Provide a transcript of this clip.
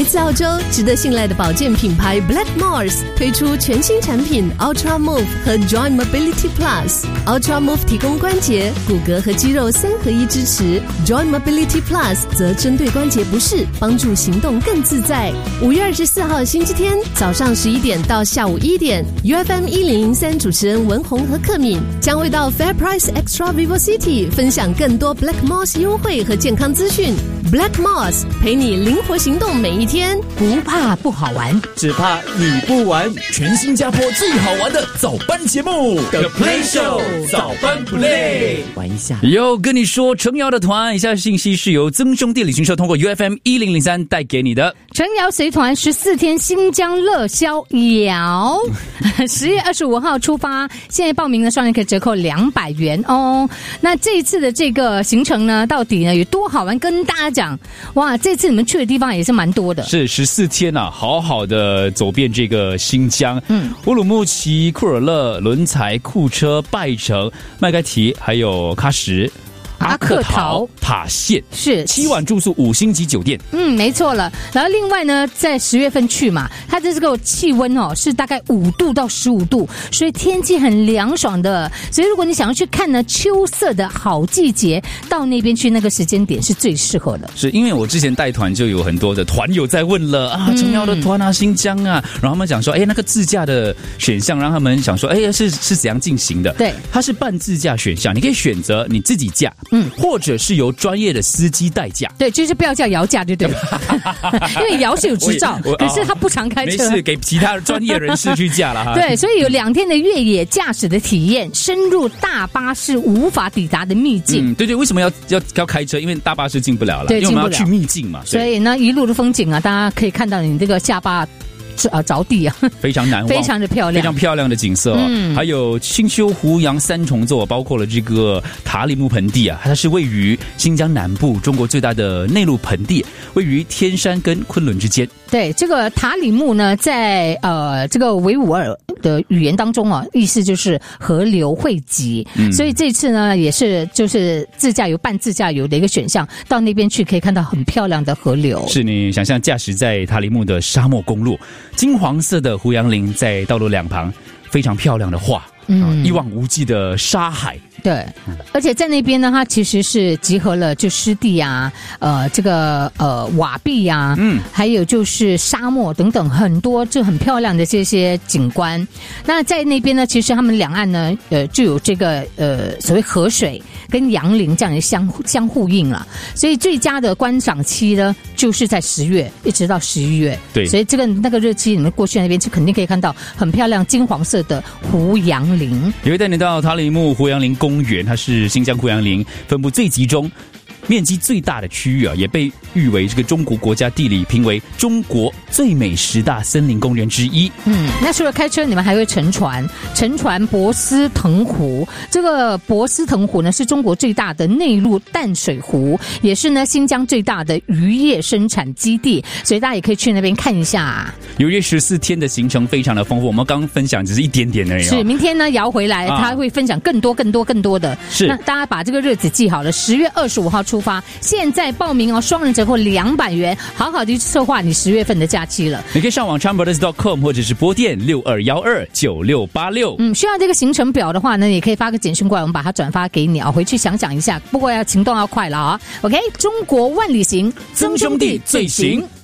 自澳洲值得信赖的保健品牌 Black Mars 推出全新产品 Ultra Move 和 Joint Mobility Plus。Ultra Move 提供关节、骨骼和肌肉3合1支持， Joint Mobility Plus 则针对关节不适，帮助行动更自在。5月24号星期天早上11点到下午1点 ，UFM 1003主持人文宏和克敏将会到 Fair Price Extra Vivo City 分享更多 Black Mars 优惠和健康资讯。Black Mars 陪你灵活行动每一天， 不怕不好玩， 只怕你不玩。全新加坡最好玩的早班节目 The Play Show 早班 Play， 玩一下。 有跟你说程瑶的团，以下信息是由曾兄弟旅行社通过 UFM 1003带给你的。 程瑶随团14天新疆乐逍遥，10月25号出发，现在报名呢，双人可以折扣200元哦。那这一次的这个行程呢，到底呢有多好玩？跟大家讲，哇，这次你们去的地方也是蛮多的， 是14天啊，好好的走遍这个新疆，乌鲁木齐、库尔勒、伦才、库车、拜城、麦盖提，还有喀什、阿克陶、塔县， 是 7晚住宿5星级酒店。 没错了。然后另外呢，在10月份去嘛，它的这个气温是大概5度到15度，所以天气很凉爽的。所以如果你想要去看呢秋色的好季节，到那边去那个时间点是最适合的。 是因为我之前带团就有很多的团友在问了啊，程瑶的团啊，新疆啊，然后他们讲说，那个自驾的选项，让他们想说，是怎样进行的？ 对， 它是半自驾选项，你可以选择你自己驾。或者是由专业的司机代驾， 对，就是不要叫姚驾，对不对？因为姚是有执照，可是他不常开车， 没事，给其他专业人士去驾了哈。 对，所以有2天的越野驾驶的体验，深入大巴士无法抵达的秘境。 对，为什么要开车？因为大巴士进不了了，因为我们要去秘境嘛。 所以呢，一路的风景啊，大家可以看到你这个下巴着地啊， 非常难忘， 非常的漂亮， 非常漂亮的景色还有青丘胡杨3重奏，包括了这个塔里木盆地啊，它是位于新疆南部，中国最大的内陆盆地，位于天山跟昆仑之间。 对，这个塔里木呢，在这个维吾尔的语言当中啊，意思就是河流汇集，所以这次呢也是就是自驾游、半自驾游的一个选项，到那边去可以看到很漂亮的河流。 是你想象驾驶在塔里木的沙漠公路，金黄色的胡杨林在道路两旁，非常漂亮的画，一望无际的沙海。 对，而且在那边呢，它其实是集合了就湿地啊，这个瓦壁啊，还有就是沙漠等等很多就很漂亮的这些景观。那在那边呢，其实他们两岸呢，就有这个所谓河水跟杨林这样的相呼应了。所以最佳的观赏期呢，就是在10月一直到11月。 对， 所以那个日期你们过去那边就肯定可以看到很漂亮金黄色的胡杨林。 也会带你到塔里木胡杨林公园，它是新疆胡杨林分布最集中、面积最大的区域啊，也被誉为这个中国国家地理评为中国最美10大森林公园之一。 那除了开车，你们还会乘船博斯腾湖。这个博斯腾湖呢，是中国最大的内陆淡水湖，也是呢新疆最大的渔业生产基地，所以大家也可以去那边看一下。 由于14天的行程非常的丰富，我们刚分享只是一点点而已。 是，明天呢摇回来，他会分享更多的。 是， 那大家把这个日子记好了，10月25号出发，现在报名哦，双人折扣200元，好好的去策划你10月份的假期了。 你可以上网 chanbrothers.com 或者是拨电62129686。 需要这个行程表的话呢，也可以发个简讯过来，我们把它转发给你啊，回去想想一下。不过行动要快了啊。OK， 中国万里行， 曾兄弟最行。